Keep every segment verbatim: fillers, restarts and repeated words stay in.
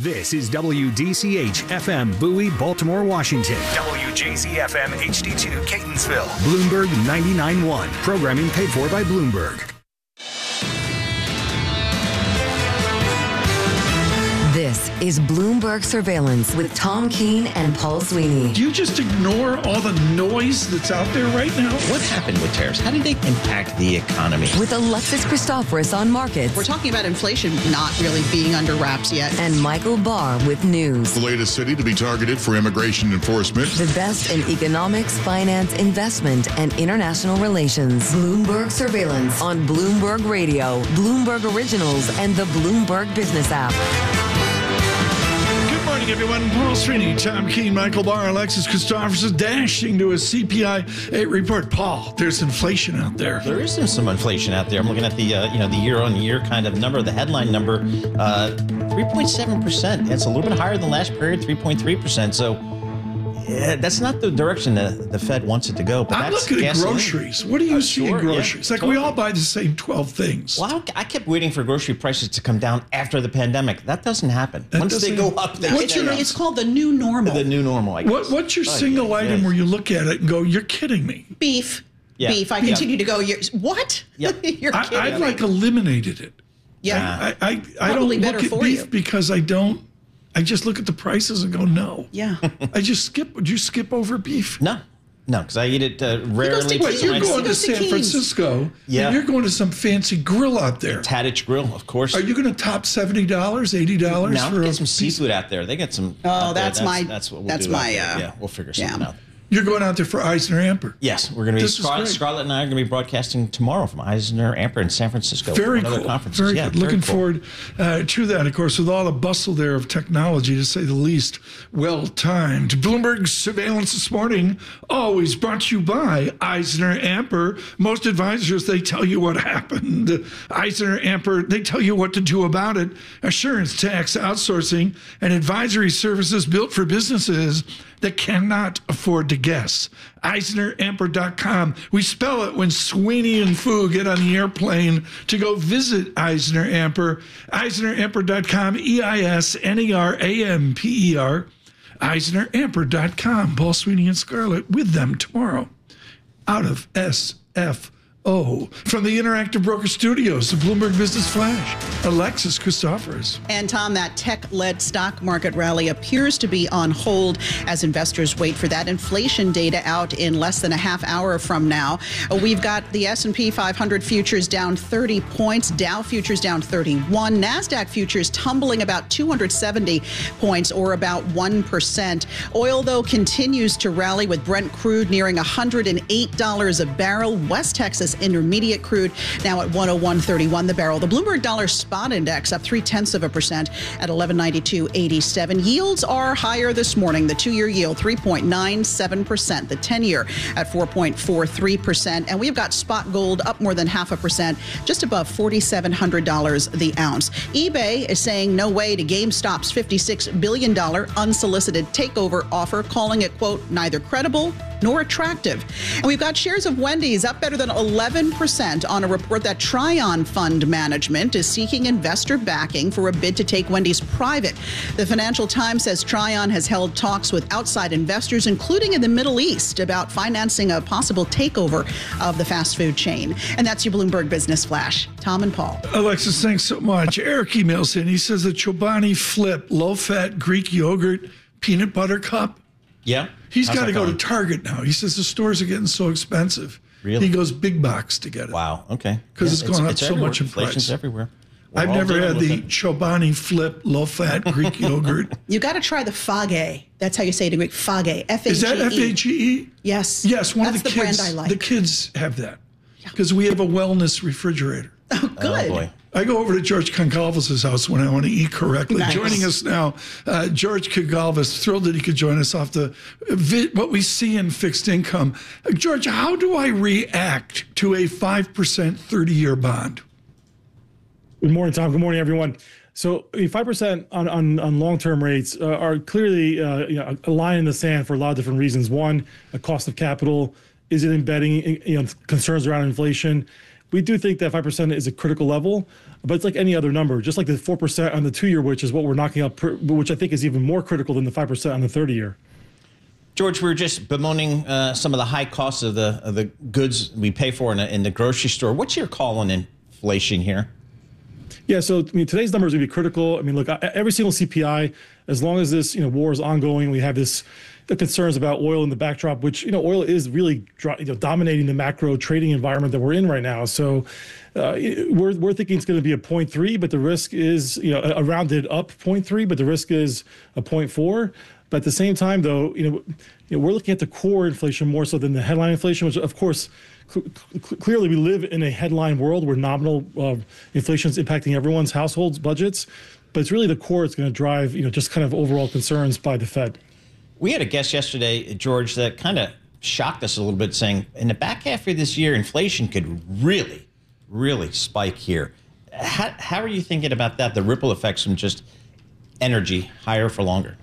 This is W D C H F M Bowie, Baltimore, Washington. W J Z F M H D two, Catonsville. Bloomberg ninety-nine point one. Programming paid for by Bloomberg. This is Bloomberg Surveillance with Tom Keene and Paul Sweeney. Do you just ignore all the noise that's out there right now? What happened with tariffs? How did they impact the economy? With Alexis Christoforous on markets. We're talking about inflation not really being under wraps yet. And Michael Barr with news. The latest city to be targeted for immigration enforcement. The best in economics, finance, investment, and international relations. Bloomberg Surveillance on Bloomberg Radio, Bloomberg Originals, and the Bloomberg Business app. Good morning, everyone. Paul Sweeney, Tom Keene, Michael Barr, Alexis Christoforous is dashing to a C P I report. Paul, there's inflation out there. There is some inflation out there. I'm looking at the uh, you know the year-on-year kind of number, the headline number, uh, three point seven percent. It's a little bit higher than last period, three point three percent. So yeah, that's not the direction that the Fed wants it to go. But I'm that's looking gasoline. at groceries. What do you Uh, see sure, in groceries? yeah, like totally. we all buy the same twelve things. Well, I I kept waiting for grocery prices to come down after the pandemic. That doesn't happen. That Once they go doesn't- up, they What's stay your- up. It's called the new normal. The new normal, I guess. What, what's your Oh, single yeah, item yeah. where you look at it and go, you're kidding me? Beef. Yeah. Beef. I Yeah. continue to go, you're, what? Yep. You're I, kidding I've me. like eliminated it. Yeah. I, I, I Probably don't better look at for beef you. because I don't, I just look at the prices and go, no. Yeah. I just skip. Would you skip over beef? No, no, because I eat it uh, rarely. to Wait, you're Keens. going He to goes to San Keens. Francisco, Yeah. and you're going to some fancy grill out there. Tadich Grill, of course. Are you going to top seventy dollars, eighty dollars Now for get a some piece? seafood out there. They get some. Oh, out there. that's my- That's what we'll that's do my, out there. uh, Yeah, we'll figure yeah. something out. You're going out there for Eisner Amper. Yes, we're going to be. This is Scar- great. Scarlett and I are going to be broadcasting tomorrow from Eisner Amper in San Francisco. Very and other cool. conferences. Very yeah, good. Looking cool. forward uh, to that, of course, with all the bustle there of technology, to say the least. Well timed. Bloomberg Surveillance this morning, always brought to you by Eisner Amper. Most advisors, they tell you what happened. Eisner Amper, they tell you what to do about it. Assurance, tax, outsourcing, and advisory services built for businesses that cannot afford to guess. Eisner Amper dot com. We spell it when Sweeney and Fu get on the airplane to go visit Eisner Amper. Eisner Amper dot com, E I S N E R A M P E R. Eisner Amper dot com. Paul Sweeney and Scarlett with them tomorrow. Out of S F O. From the Interactive Broker Studios, the Bloomberg Business Flash, Alexis Christoforous. And Tom, that tech-led stock market rally appears to be on hold as investors wait for that inflation data out in less than a half hour from now. Uh, We've got the S and P five hundred futures down thirty points, Dow futures down thirty-one, NASDAQ futures tumbling about two hundred seventy points or about one percent. Oil, though, continues to rally with Brent crude nearing one hundred eight dollars a barrel. West Texas Intermediate crude now at one oh one thirty-one the barrel. The Bloomberg Dollar Spot Index up three tenths of a percent at eleven ninety-two eighty-seven. Yields are higher this morning. The two-year yield three point nine seven percent. The ten-year at four point four three percent. And we've got spot gold up more than half a percent, just above four thousand seven hundred dollars the ounce. eBay is saying no way to GameStop's fifty-six billion dollars unsolicited takeover offer, calling it, quote, neither credible nor attractive. And we've got shares of Wendy's up better than eleven percent on a report that Tryon Fund Management is seeking investor backing for a bid to take Wendy's private. The Financial Times says Tryon has held talks with outside investors, including in the Middle East, about financing a possible takeover of the fast food chain. And that's your Bloomberg Business Flash. Tom and Paul. Alexis, thanks so much. Eric emails in. He says the Chobani Flip low-fat Greek yogurt peanut butter cup. Yeah. He's How's got to that go to going? Target now. He says the stores are getting so expensive. Really? He goes big box to get it. Wow. Okay. 'Cause it's gone up so everywhere. much in Inflation's price. everywhere. We're I've all never dealing had with the it. Chobani Flip low-fat Greek yogurt. You got to try the Fage. That's how you say it in Greek. Fage. F A G E. Is that F A G E? Yes. Yes, one That's of the, the kids. brand I like. The kids have that because we have a wellness refrigerator. Oh, good. Oh, boy. I go over to George Congalvis' house when I want to eat correctly. Nice. Joining us now, uh, George Congalvis, thrilled that he could join us off the vi- what we see in fixed income. Uh, George, how do I react to a five percent thirty-year bond? Good morning, Tom. Good morning, everyone. So five percent on, on, on long-term rates uh, are clearly uh, you know, a line in the sand for a lot of different reasons. One, a cost of capital. Is it embedding you know, concerns around inflation? we do think that five percent is a critical level, but it's like any other number, just like the four percent on the two-year, which is what we're knocking up, per, which I think is even more critical than the five percent on the thirty-year. George, we were just bemoaning uh, some of the high costs of the of the goods we pay for in, a, in the grocery store. What's your call on inflation here? Yeah, so I mean, today's numbers would be critical. I mean, look, every single C P I, as long as this you know war is ongoing, we have this the concerns about oil in the backdrop, which you know oil is really you know, dominating the macro trading environment that we're in right now. So uh, we're we're thinking it's going to be a zero point three, but the risk is you know a rounded up zero point three, but the risk is a zero point four. But at the same time, though, you know, you know we're looking at the core inflation more so than the headline inflation, which of course. Cl- clearly, we live in a headline world where nominal uh, inflation is impacting everyone's households' budgets, but it's really the core that's going to drive, you know, just kind of overall concerns by the Fed. We had a guest yesterday, George, that kind of shocked us a little bit, saying in the back half of this year, inflation could really, really spike here. How, how are you thinking about that, the ripple effects from just energy higher for longer?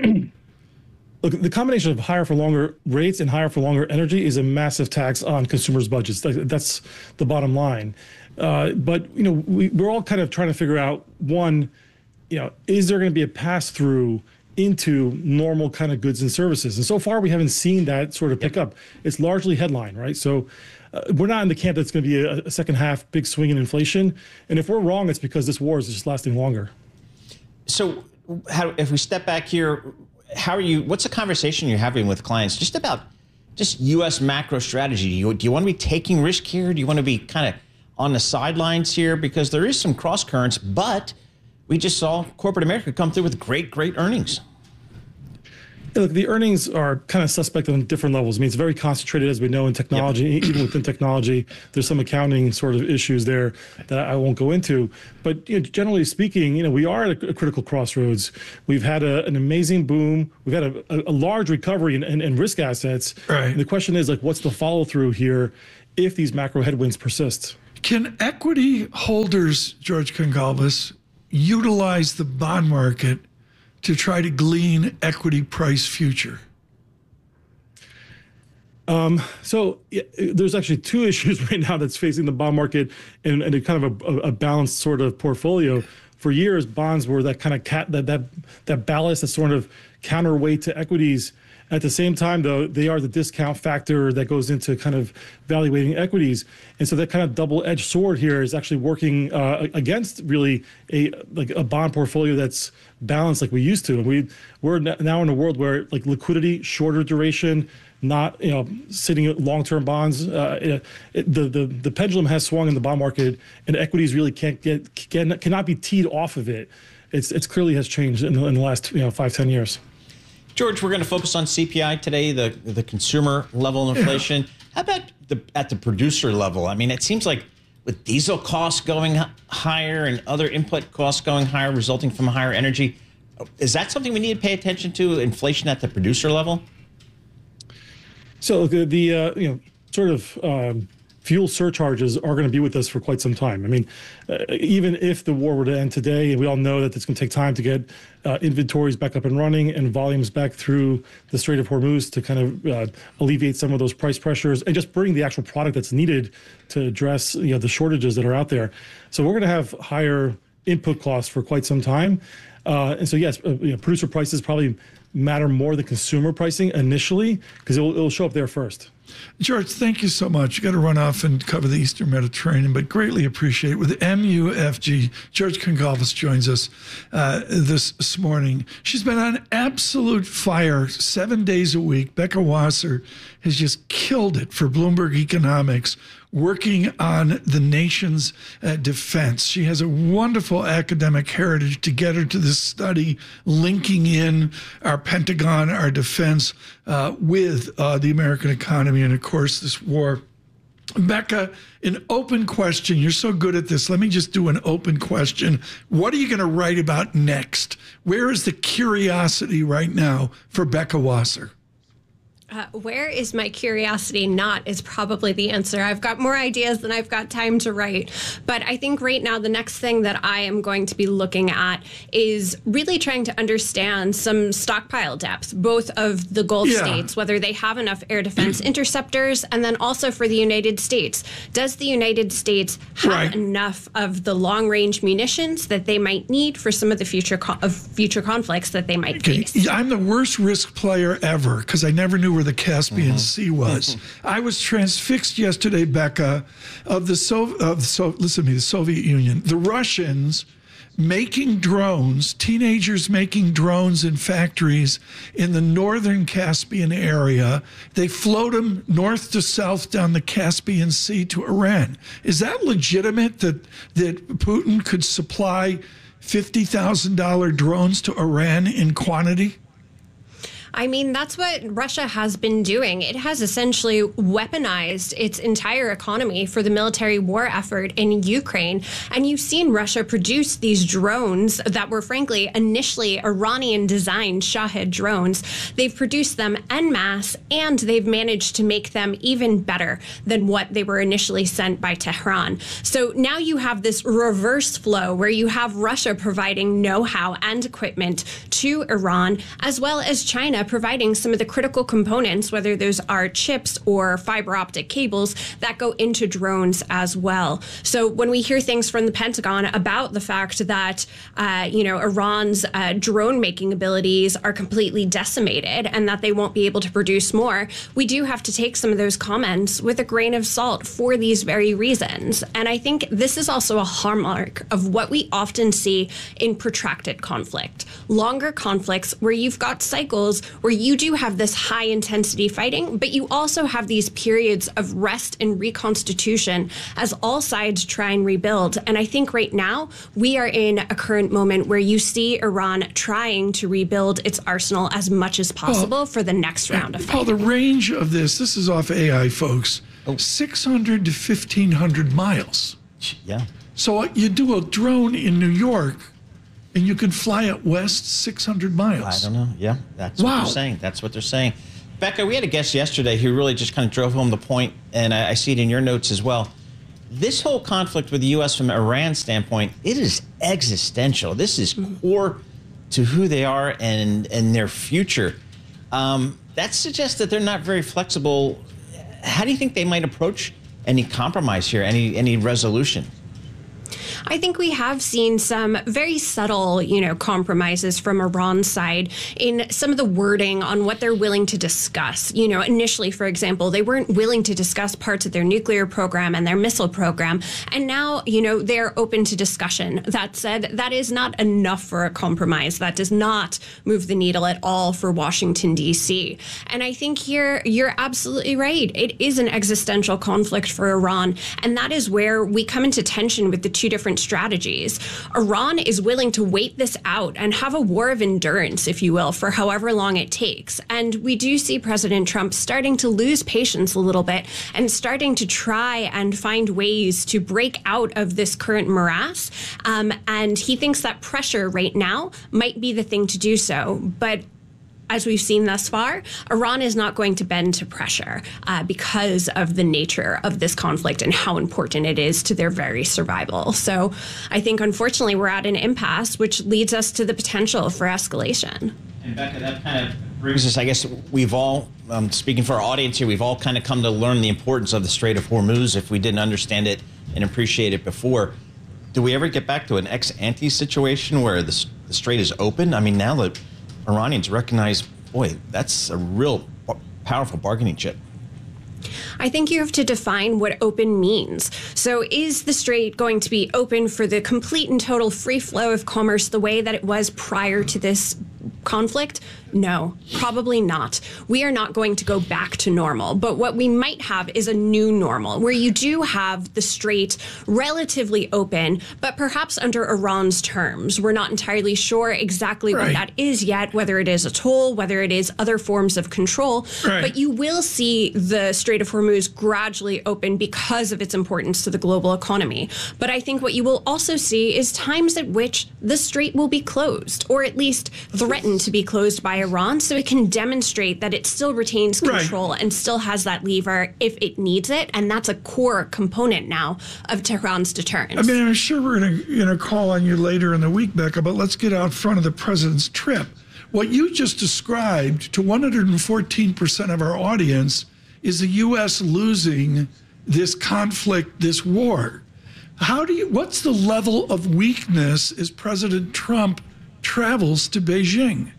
Look, the combination of higher for longer rates and higher for longer energy is a massive tax on consumers' budgets. That's the bottom line. Uh, but, you know, we, we're all kind of trying to figure out, one, you know, is there going to be a pass-through into normal kind of goods and services? And so far, we haven't seen that sort of pick up. It's largely headline, right? So uh, we're not in the camp that's going to be a, a second half big swing in inflation. And if we're wrong, it's because this war is just lasting longer. So how, if we step back here, how are you, what's the conversation you're having with clients just about just U S macro strategy? Do you, do you want to be taking risk here? Do you want to be kind of on the sidelines here? Because there is some cross currents, but we just saw corporate America come through with great, great earnings. Yeah, look, the earnings are kind of suspect on different levels. I mean, it's very concentrated, as we know, in technology. Yep. Even within technology, there's some accounting sort of issues there that I won't go into. But you know, generally speaking, you know, we are at a, a critical crossroads. We've had a, an amazing boom. We've had a, a, a large recovery in, in, in risk assets. Right. And the question is, like, what's the follow through here if these macro headwinds persist? Can equity holders, George Goncalves, utilize the bond market to try to glean equity price future? Um, so yeah, there's actually two issues right now that's facing the bond market and, and a kind of a, a balanced sort of portfolio. For years, bonds were that kind of cat, that that that ballast, that sort of counterweight to equities. At the same time, though, they are the discount factor that goes into kind of valuating equities. And so that kind of double-edged sword here is actually working uh, against really a like a bond portfolio that's balanced like we used to. And we, we're now in a world where like liquidity, shorter duration, not you know sitting at long-term bonds. Uh, it, the, the the pendulum has swung in the bond market, and equities really can't get can, cannot be teed off of it. It's it's clearly has changed in the, in the last you know five ten years. George, we're going to focus on C P I today, the the consumer level inflation. Yeah. How about the at the producer level? I mean, it seems like with diesel costs going higher and other input costs going higher, resulting from higher energy, is that something we need to pay attention to? Inflation at the producer level. So the, the uh, you know sort of um, fuel surcharges are going to be with us for quite some time. I mean, uh, even if the war were to end today, and we all know that it's going to take time to get uh, inventories back up and running and volumes back through the Strait of Hormuz to kind of uh, alleviate some of those price pressures and just bring the actual product that's needed to address you know the shortages that are out there. So we're going to have higher input costs for quite some time. Uh, and so, yes, uh, you know, producer prices probably matter more than consumer pricing initially because it'll, it'll show up there first. George, thank you so much. You got to run off and cover the Eastern Mediterranean, but greatly appreciate it. With M U F G, George Goncalves joins us uh, this, this morning. She's been on absolute fire seven days a week. Becca Wasser has just killed it for Bloomberg Economics, working on the nation's uh, defense. She has a wonderful academic heritage to get her to this study, linking in our Pentagon, our defense, uh, with uh, the American economy and, of course, this war. Becca, an open question. You're so good at this. Let me just do an open question. What are you going to write about next? Where is the curiosity right now for Becca Wasser? Uh, where is my curiosity not is probably the answer. I've got more ideas than I've got time to write. But I think right now the next thing that I am going to be looking at is really trying to understand some stockpile depth, both of the Gulf Yeah. states, whether they have enough air defense interceptors, and then also for the United States. Does the United States have Right. enough of the long-range munitions that they might need for some of the future co- of future conflicts that they might Okay, face? I'm the worst risk player ever because I never knew where the Caspian Sea was. I was transfixed yesterday, Becca, of the so of so listen to me, the Soviet Union, the Russians making drones, teenagers making drones in factories in the northern Caspian area. They float them north to south down the Caspian Sea to Iran. Is that legitimate that that Putin could supply fifty thousand dollars drones to Iran in quantity? I mean, that's what Russia has been doing. It has essentially weaponized its entire economy for the military war effort in Ukraine. And you've seen Russia produce these drones that were, frankly, initially Iranian designed Shahed drones. They've produced them en masse, and they've managed to make them even better than what they were initially sent by Tehran. So now you have this reverse flow where you have Russia providing know-how and equipment to Iran, as well as China providing some of the critical components, whether those are chips or fiber optic cables that go into drones as well. So when we hear things from the Pentagon about the fact that, uh, you know, Iran's uh, drone making abilities are completely decimated and that they won't be able to produce more, we do have to take some of those comments with a grain of salt for these very reasons. And I think this is also a hallmark of what we often see in protracted conflict. Longer conflicts where you've got cycles where you do have this high intensity fighting, but you also have these periods of rest and reconstitution as all sides try and rebuild. And I think right now we are in a current moment where you see Iran trying to rebuild its arsenal as much as possible well, for the next round of fighting. Paul, the range of this, this is off A I, folks, oh. six hundred to fifteen hundred miles. Yeah. So you do a drone in New York, and you can fly it west six hundred miles. I don't know. Yeah, that's wow. what they're saying. That's what they're saying. Becca, we had a guest yesterday who really just kind of drove home the point, and I, I see it in your notes as well. This whole conflict with the U S from Iran's standpoint, it is existential. This is core to who they are and, and their future. Um, that suggests that they're not very flexible. How do you think they might approach any compromise here, any any resolution? I think we have seen some very subtle, you know, compromises from Iran's side in some of the wording on what they're willing to discuss. You know, initially, for example, they weren't willing to discuss parts of their nuclear program and their missile program. And now, you know, they're open to discussion. That said, that is not enough for a compromise. That does not move the needle at all for Washington, D C. And I think here you're absolutely right. It is an existential conflict for Iran. And that is where we come into tension with the two different strategies. Iran is willing to wait this out and have a war of endurance, if you will, for however long it takes. And we do see President Trump starting to lose patience a little bit and starting to try and find ways to break out of this current morass. Um, and he thinks that pressure right now might be the thing to do so. But as we've seen thus far, Iran is not going to bend to pressure uh, because of the nature of this conflict and how important it is to their very survival. So I think, unfortunately, we're at an impasse, which leads us to the potential for escalation. And Becca, that kind of brings us, I guess, we've all, um, speaking for our audience here, we've all kind of come to learn the importance of the Strait of Hormuz if we didn't understand it and appreciate it before. Do we ever get back to an ex-ante situation where the, the strait is open? I mean, now that Iranians recognize, boy, that's a real powerful bargaining chip. I think you have to define what open means. So is the strait going to be open for the complete and total free flow of commerce the way that it was prior to this conflict? No, probably not. We are not going to go back to normal. But what we might have is a new normal where you do have the strait relatively open, but perhaps under Iran's terms. We're not entirely sure exactly right. what that is yet, whether it is a toll, whether it is other forms of control. Right. But you will see the Strait of Hormuz gradually open because of its importance to the global economy. But I think what you will also see is times at which the strait will be closed, or at least threatened to be closed by Iran so it can demonstrate that it still retains control right. and still has that lever if it needs it. And that's a core component now of Tehran's deterrence. I mean, I'm sure we're going to you know, call on you later in the week, Becca, but let's get out front of the president's trip. What you just described to one hundred fourteen percent of our audience is the U S losing this conflict, this war. How do you, what's the level of weakness as President Trump travels to Beijing?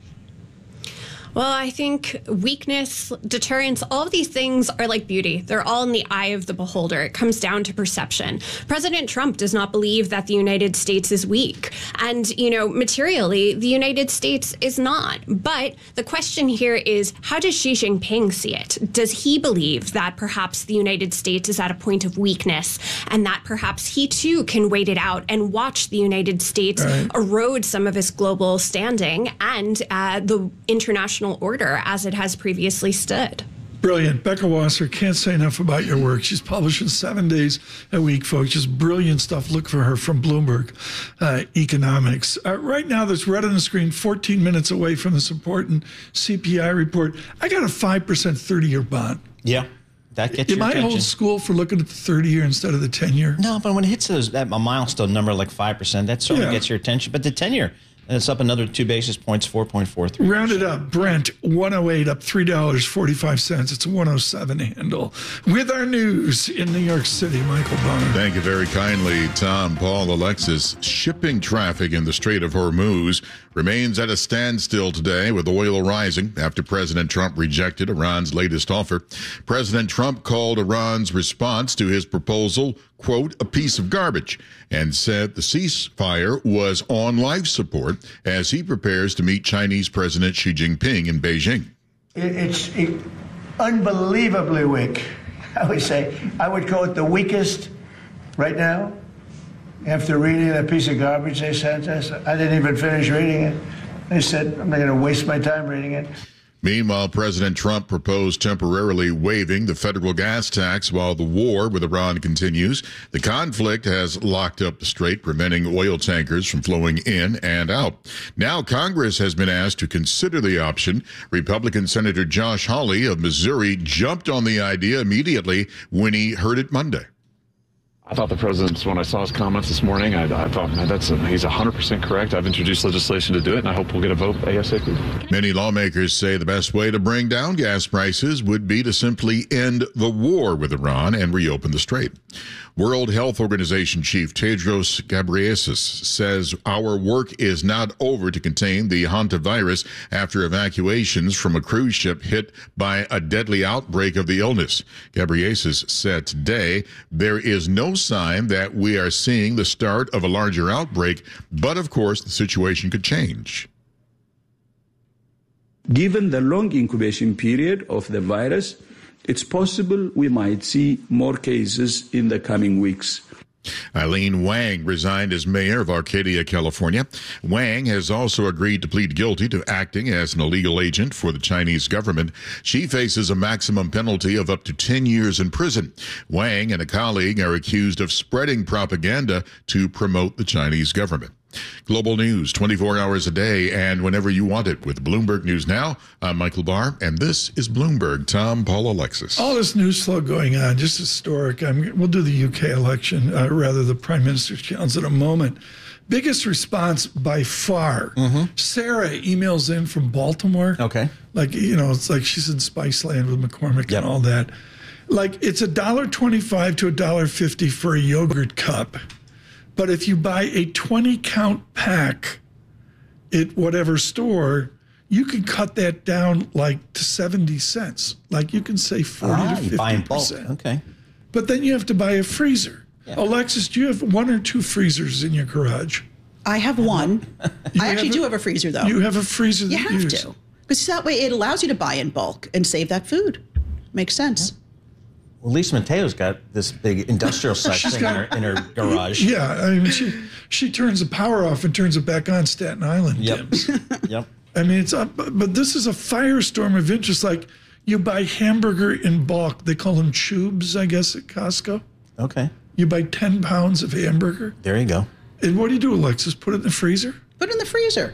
Well, I think weakness, deterrence, all of these things are like beauty. They're all in the eye of the beholder. It comes down to perception. President Trump does not believe that the United States is weak. And, you know, materially, the United States is not. But the question here is, how does Xi Jinping see it? Does he believe that perhaps the United States is at a point of weakness and that perhaps he too can wait it out and watch the United States right. erode some of its global standing and uh, the international order as it has previously stood? Brilliant. Becca Wasser, can't say enough about your work. She's publishing seven days a week, folks. Just brilliant stuff. Look for her from Bloomberg uh, Economics. Uh, right now, there's red on the screen, fourteen minutes away from this important C P I report. I got a five percent thirty-year bond. Yeah. That gets Am your I attention. old school for looking at the thirty-year instead of the ten-year? No, but when it hits those, that a milestone number like five percent, that certainly yeah. gets your attention. But the ten-year, and it's up another two basis points, four point four three. Round it up. Brent, one oh eight, up three dollars and forty-five cents. It's a one oh seven handle. With our news in New York City, Michael Barr. Thank you very kindly, Tom, Paul, Alexis. Shipping traffic in the Strait of Hormuz remains at a standstill today, with oil rising after President Trump rejected Iran's latest offer. President Trump called Iran's response to his proposal, quote, a piece of garbage, and said the ceasefire was on life support as he prepares to meet Chinese President Xi Jinping in Beijing. It's it, unbelievably weak, I would say. I would call it the weakest right now. After reading that piece of garbage they sent us, I didn't even finish reading it. They said, I'm not going to waste my time reading it. Meanwhile, President Trump proposed temporarily waiving the federal gas tax while the war with Iran continues. The conflict has locked up the strait, preventing oil tankers from flowing in and out. Now Congress has been asked to consider the option. Republican Senator Josh Hawley of Missouri jumped on the idea immediately when he heard it Monday. I thought the president's, when I saw his comments this morning, I, I thought, man, that's a, he's one hundred percent correct. I've introduced legislation to do it, and I hope we'll get a vote ASAP. Many lawmakers say the best way to bring down gas prices would be to simply end the war with Iran and reopen the strait. World Health Organization Chief Tedros Ghebreyesus says our work is not over to contain the hantavirus after evacuations from a cruise ship hit by a deadly outbreak of the illness. Ghebreyesus said today there is no sign that we are seeing the start of a larger outbreak, but of course the situation could change. Given the long incubation period of the virus, it's possible we might see more cases in the coming weeks. Eileen Wang resigned as mayor of Arcadia, California. Wang has also agreed to plead guilty to acting as an illegal agent for the Chinese government. She faces a maximum penalty of up to ten years in prison. Wang and a colleague are accused of spreading propaganda to promote the Chinese government. Global news twenty-four hours a day and whenever you want it with Bloomberg News Now. I'm Michael Barr, and this is Bloomberg. Tom, Paul, Alexis. All this news flow going on, just historic. I'm, we'll do the U K election, uh, rather the Prime Minister's challenge in a moment. Biggest response by far. Mm-hmm. Sarah emails in from Baltimore. Okay. Like, you know, it's like she's in Spiceland with McCormick yep. and all that. Like, it's one dollar twenty-five to one dollar fifty for a yogurt cup. But if you buy a twenty count pack at whatever store, you can cut that down like to seventy cents. Like you can save forty ah, to you buy in fifty bulk. percent. Okay. But then you have to buy a freezer. Yeah. Alexis, do you have one or two freezers in your garage? I have one. I actually have do a, have a freezer, though. You have a freezer that you have use. to. Because that way it allows you to buy in bulk and save that food. Makes sense. Well, Lisa Mateo's got this big industrial size thing got, in, her, in her garage. Yeah, I mean, she she turns the power off and turns it back on. Staten Island. Yep. Yep. I mean, it's up, but this is a firestorm of interest. Like you buy hamburger in bulk. They call them tubes, I guess, at Costco. Okay. You buy ten pounds of hamburger. There you go. And what do you do, Alexis? Put it in the freezer? Put it in the freezer.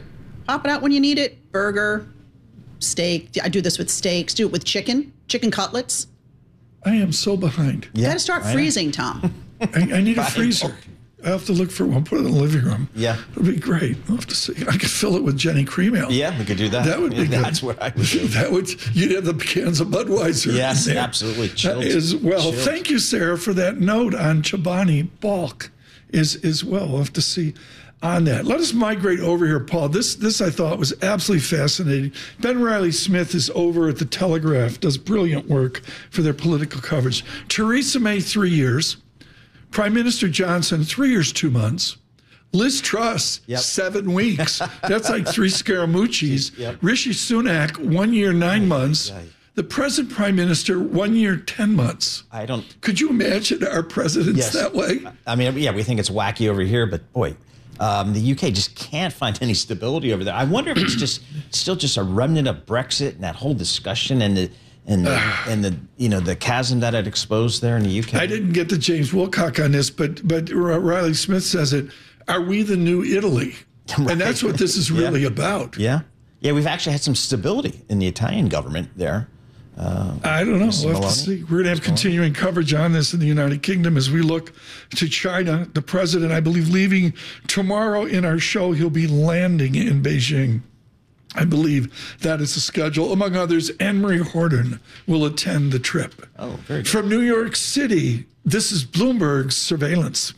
Pop it out when you need it. Burger, steak. I do this with steaks. Do it with chicken, chicken cutlets. I am so behind. You got to start freezing, Tom. I, I need a freezer. I have to look for one, put it in the living room. Yeah. It'll be great. I'll have to see. I could fill it with Jenny Cream Ale. Yeah, we could do that. That would be yeah, good. That's what I would do. That would, you'd have the cans of Budweiser. Yes, absolutely. Chilled. That is, well, Chilled. Thank you, Sarah, for that note on Chobani Bulk is, as well. We'll have to see on that. Let us migrate over here, Paul. This, this I thought was absolutely fascinating. Ben Riley Smith is over at the Telegraph, does brilliant work for their political coverage. Theresa May, three years. Prime Minister Johnson, three years, two months. Liz Truss, yep. seven weeks. That's like three Scaramucci's. Yep. Rishi Sunak, one year, nine right. months. Right. The present Prime Minister, one year, ten months. I don't. Could you imagine our presidents yes. that way? I mean, yeah, we think it's wacky over here, but boy, um, the U K just can't find any stability over there. I wonder if it's just still just a remnant of Brexit and that whole discussion and the. And the, and the you know the chasm that it exposed there in the U K. I didn't get to James Wilcock on this, but but Riley Smith says it. Are we the new Italy? Right. And that's what this is really yeah. about. Yeah, yeah. We've actually had some stability in the Italian government there. Uh, I don't know. We'll have to see. We're going to have continuing coverage on this in the United Kingdom as we look to China. The president, I believe, leaving tomorrow in our show. He'll be landing in Beijing. I believe that is the schedule. Among others, Anne-Marie Horton will attend the trip. Oh, very good. From New York City, this is Bloomberg's Surveillance.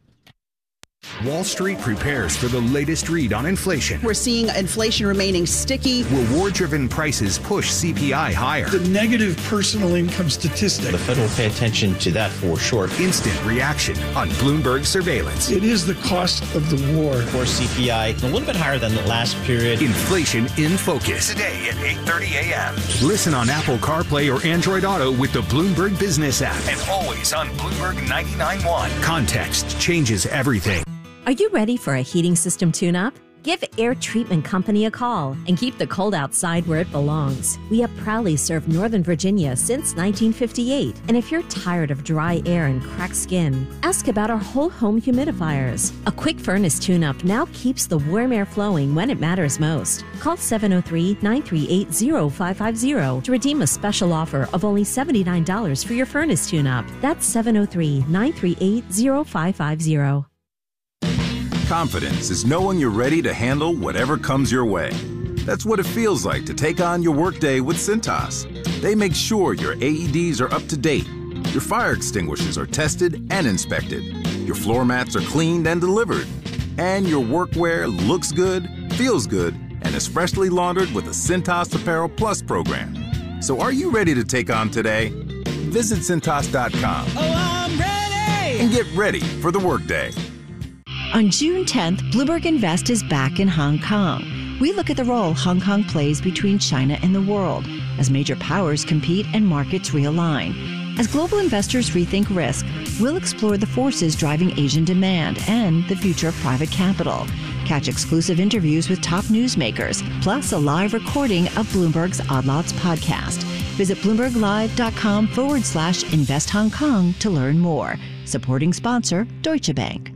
Wall Street prepares for the latest read on inflation. We're seeing inflation remaining sticky. Reward-driven prices push C P I higher. The negative personal income statistic. The Fed will pay attention to that for sure. Instant reaction on Bloomberg Surveillance. It is the cost of the war. Of course, C P I a little bit higher than the last period. Inflation in Focus. Today at eight thirty a.m. Listen on Apple CarPlay or Android Auto with the Bloomberg Business app. And always on Bloomberg ninety-nine point one. Context changes everything. Are you ready for a heating system tune-up? Give Air Treatment Company a call and keep the cold outside where it belongs. We have proudly served Northern Virginia since nineteen fifty-eight. And if you're tired of dry air and cracked skin, ask about our whole home humidifiers. A quick furnace tune-up now keeps the warm air flowing when it matters most. Call seven oh three, nine three eight, oh five five oh to redeem a special offer of only seventy-nine dollars for your furnace tune-up. That's seven oh three, nine three eight, oh five five oh. Confidence is knowing you're ready to handle whatever comes your way. That's what it feels like to take on your workday with Cintas. They make sure your A E Ds are up to date, your fire extinguishers are tested and inspected, your floor mats are cleaned and delivered, and your workwear looks good, feels good, and is freshly laundered with the Cintas Apparel Plus program. So are you ready to take on today? Visit Cintas dot com. Oh, I'm ready! And get ready for the workday. On June tenth, Bloomberg Invest is back in Hong Kong. We look at the role Hong Kong plays between China and the world as major powers compete and markets realign. As global investors rethink risk, we'll explore the forces driving Asian demand and the future of private capital. Catch exclusive interviews with top newsmakers, plus a live recording of Bloomberg's Odd Lots podcast. Visit BloombergLive.com forward slash Invest Hong Kong to learn more. Supporting sponsor, Deutsche Bank.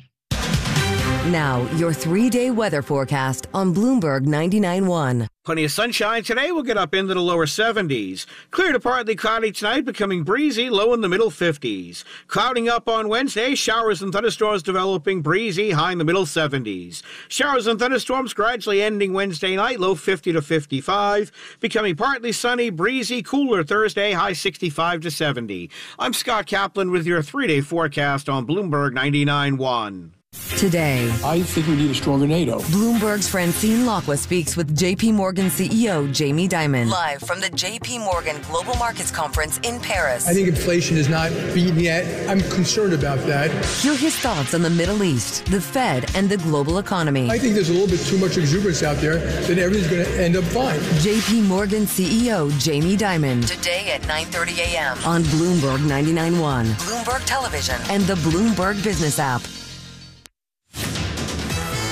Now, your three-day weather forecast on Bloomberg ninety-nine point one. Plenty of sunshine today. We'll get up into the lower seventies. Clear to partly cloudy tonight, becoming breezy, low in the middle fifties. Clouding up on Wednesday, showers and thunderstorms developing, breezy, high in the middle seventies. Showers and thunderstorms gradually ending Wednesday night, low fifty to fifty-five. Becoming partly sunny, breezy, cooler Thursday, high sixty-five to seventy. I'm Scott Kaplan with your three-day forecast on Bloomberg ninety-nine point one. Today, I think we need a stronger NATO. Bloomberg's Francine Lacqua speaks with J P Morgan C E O Jamie Dimon. Live from the J P Morgan Global Markets Conference in Paris. I think inflation is not beaten yet. I'm concerned about that. Hear his thoughts on the Middle East, the Fed, and the global economy. I think there's a little bit too much exuberance out there that everything's going to end up fine. J P Morgan C E O Jamie Dimon. Today at nine thirty a.m. on Bloomberg ninety-nine point one, Bloomberg Television, and the Bloomberg Business app.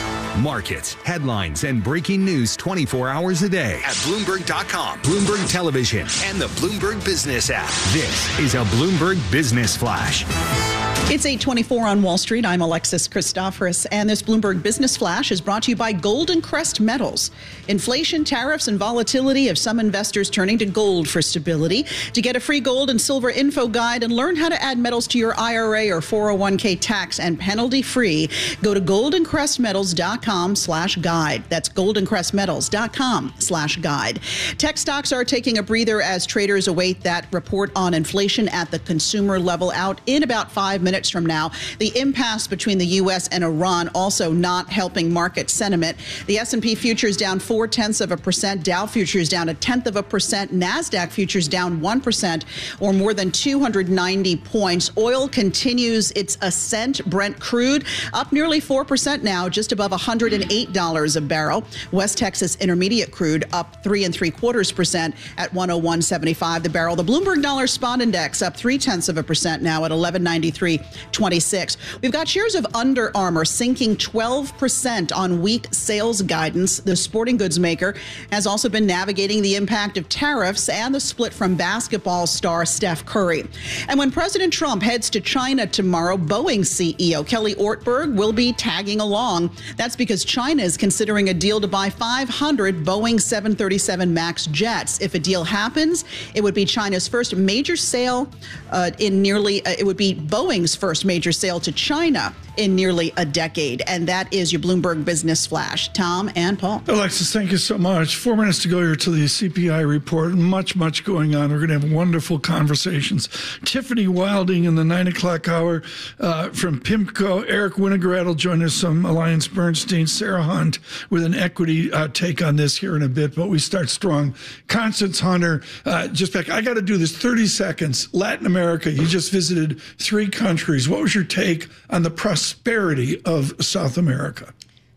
Markets, headlines, and breaking news twenty-four hours a day at Bloomberg dot com, Bloomberg Television, and the Bloomberg Business app. This is a Bloomberg Business Flash. It's eight twenty-four on Wall Street. I'm Alexis Christoforous, and this Bloomberg Business Flash is brought to you by Golden Crest Metals. Inflation, tariffs, and volatility have some investors turning to gold for stability. To get a free gold and silver info guide and learn how to add metals to your I R A or four oh one k tax and penalty free, go to golden crest metals dot com slash guide. That's golden crest metals dot com slash guide. Tech stocks are taking a breather as traders await that report on inflation at the consumer level out in about five minutes from now. The impasse between the U S and Iran also not helping market sentiment. The S and P futures down four tenths of a percent, Dow futures down a tenth of a percent, NASDAQ futures down one percent or more than two hundred ninety points. Oil continues its ascent. Brent crude up nearly four percent now, just above one hundred eight dollars a barrel. West Texas Intermediate crude up three and three quarters percent at one oh one seventy-five the barrel. The Bloomberg Dollar Spot Index up three tenths of a percent now at eleven ninety-three twenty-six. We've got shares of Under Armour sinking twelve percent on weak sales guidance. The sporting goods maker has also been navigating the impact of tariffs and the split from basketball star Steph Curry. And when President Trump heads to China tomorrow, Boeing C E O Kelly Ortberg will be tagging along. That's because China is considering a deal to buy five hundred Boeing seven thirty-seven MAX jets. If a deal happens, it would be China's first major sale uh, in nearly, uh, it would be Boeing's first major sale to China in nearly a decade. And that is your Bloomberg Business Flash. Tom and Paul. Alexis, thank you so much. Four minutes to go here to the C P I report. Much, much going on. We're going to have wonderful conversations. Tiffany Wilding in the nine o'clock hour uh, from PIMCO. Eric Winograd will join us from Alliance Bernstein. Sarah Hunt with an equity uh, take on this here in a bit, but we start strong. Constance Hunter, uh, just back. I got to do this thirty seconds. Latin America, you just visited three countries. What was your take on the prosperity of South America?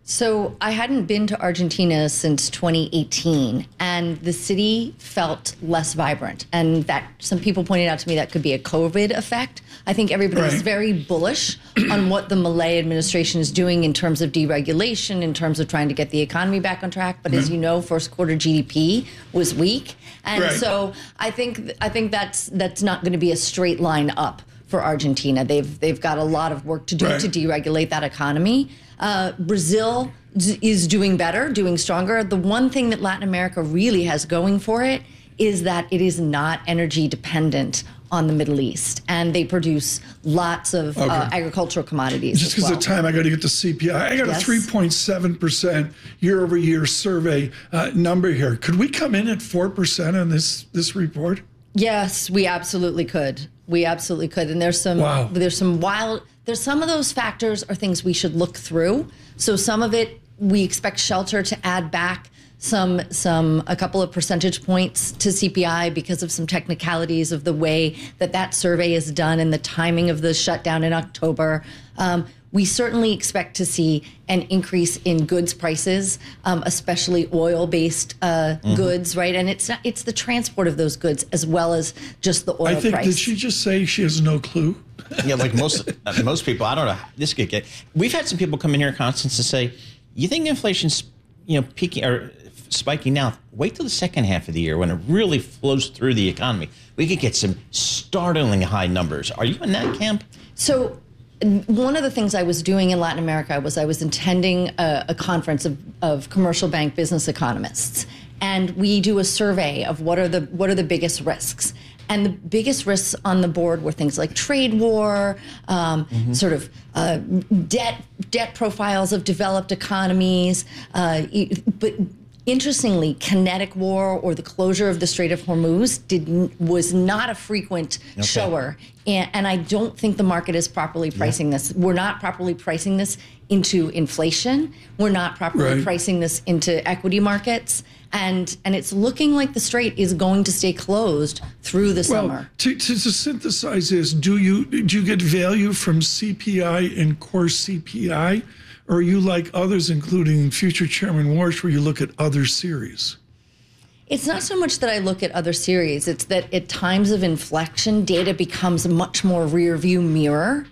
So I hadn't been to Argentina since twenty eighteen, and the city felt less vibrant. And that some people pointed out to me that could be a COVID effect. I think everybody right. was very bullish on what the Milei administration is doing in terms of deregulation, in terms of trying to get the economy back on track. But mm-hmm. as you know, first quarter G D P was weak, and right. so I think I think that's that's not going to be a straight line up for Argentina. They've they've got a lot of work to do right. to deregulate that economy. Uh, Brazil is doing better, doing stronger. The one thing that Latin America really has going for it is that it is not energy dependent on the Middle East, and they produce lots of okay. uh, agricultural commodities. Just because well. of time, I got to get the C P I. I got yes. a three point seven percent year-over-year survey uh, number here. Could we come in at four percent on this this report? Yes, we absolutely could. We absolutely could. And there's some wow. there's some wild there's some of those factors are things we should look through. So some of it we expect shelter to add back some some a couple of percentage points to C P I because of some technicalities of the way that that survey is done and the timing of the shutdown in October. Um, we certainly expect to see an increase in goods prices, um, especially oil-based uh, mm-hmm. goods, right? And it's not, it's the transport of those goods as well as just the oil I think, price. Did she just say she has no clue? Yeah, like most uh, most people, I don't know. This could get. We've had some people come in here, Constance, to say, "You think inflation's, you know, peaking or spiking now? Wait till the second half of the year when it really flows through the economy. We could get some startling high numbers." Are you in that camp? So. One of the things I was doing in Latin America was I was attending a, a conference of, of commercial bank business economists, and we do a survey of what are the what are the biggest risks. And the biggest risks on the board were things like trade war, um, mm-hmm. sort of uh, debt debt profiles of developed economies, uh, but. Interestingly, kinetic war or the closure of the Strait of Hormuz didn't was not a frequent okay. shower, and, and I don't think the market is properly pricing yeah. this. We're not properly pricing this into inflation. We're not properly right. pricing this into equity markets, and and it's looking like the Strait is going to stay closed through the well, summer. To, to, to synthesize this, do you do you get value from C P I and core C P I? Or are you like others, including future Chairman Warsh, where you look at other series? It's not so much that I look at other series. It's that at times of inflection, data becomes much more rear view mirror.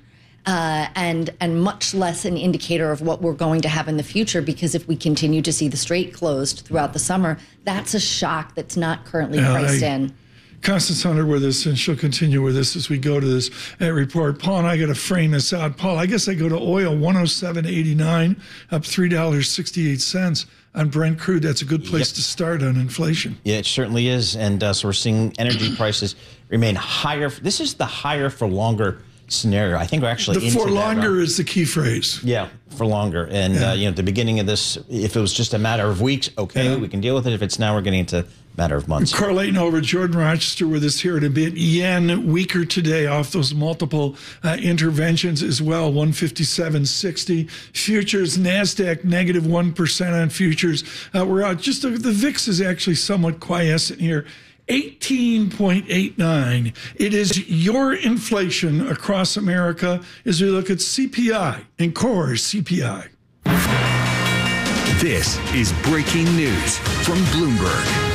uh, and and much less an indicator of what we're going to have in the future. Because if we continue to see the strait closed throughout the summer, that's a shock that's not currently Yeah, priced I- in. Constance Hunter with us, and she'll continue with us as we go to this uh, report. Paul and I got to frame this out. Paul, I guess I go to oil, one oh seven eighty-nine, up three dollars and sixty-eight cents on Brent crude. That's a good place Yep. to start on inflation. Yeah, it certainly is. And uh, so we're seeing energy prices remain higher. This is the higher for longer scenario. I think we're actually The into for that longer realm. is the key phrase. Yeah, for longer. And, Yeah. uh, you know, at the beginning of this, if it was just a matter of weeks, okay, Yeah. we can deal with it. If it's now, we're getting into a matter of months. Correlating over, Jordan Rochester with us here in a bit. Yen weaker today off those multiple uh, interventions as well, one fifty-seven sixty. Futures, NASDAQ, negative one percent on futures. Uh, we're out. Just the, the V I X is actually somewhat quiescent here. eighteen point eight nine. It is your inflation across America as we look at C P I and core C P I. This is breaking news from Bloomberg.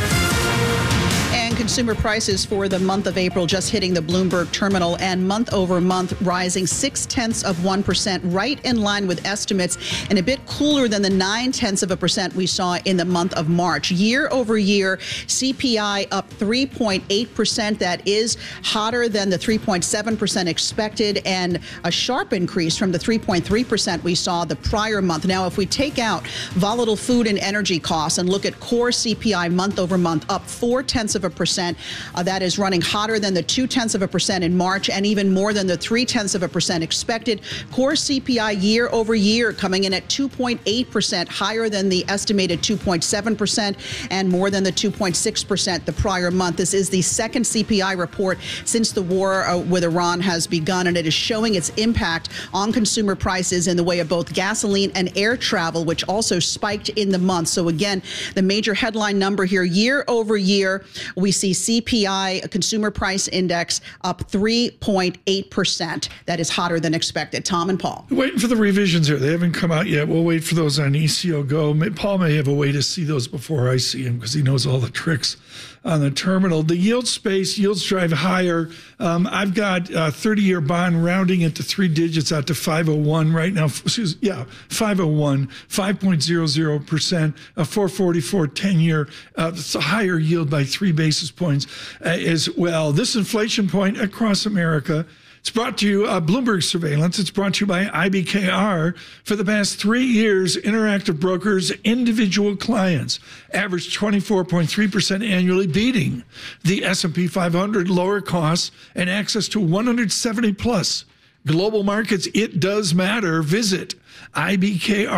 And consumer prices for the month of April just hitting the Bloomberg terminal, and month over month rising six tenths of one percent, right in line with estimates, and a bit cooler than the nine tenths of a percent we saw in the month of March. Year over year, C P I up three point eight percent. That is hotter than the three point seven percent expected, and a sharp increase from the three point three percent we saw the prior month. Now, if we take out volatile food and energy costs and look at core C P I month over month, up four tenths of a percent. Uh, that is running hotter than the two tenths of a percent in March, and even more than the three tenths of a percent expected. Core C P I year over year coming in at two point eight percent, higher than the estimated two point seven percent and more than the two point six percent the prior month. This is the second C P I report since the war uh, with Iran has begun, and it is showing its impact on consumer prices in the way of both gasoline and air travel, which also spiked in the month. So again, the major headline number here, year over year, we see C P I, a consumer price index, up three point eight percent. That is hotter than expected. Tom and Paul. Waiting for the revisions here. They haven't come out yet. We'll wait for those on E C O Go. May- Paul may have a way to see those before I see him because he knows all the tricks on the terminal. The yield space, yields drive higher. Um, I've got a thirty-year bond rounding it to three digits out to five oh one right now. Excuse, yeah, five oh one, five point zero zero percent, a four forty-four ten-year. Uh, it's a higher yield by three basis points uh, as well. This inflation point across America. It's brought to you, uh, Bloomberg Surveillance. It's brought to you by I B K R. For the past three years, Interactive Brokers, individual clients, averaged twenty-four point three percent annually, beating the S and P five hundred, lower costs, and access to one hundred seventy plus global markets. It does matter. Visit I B K R.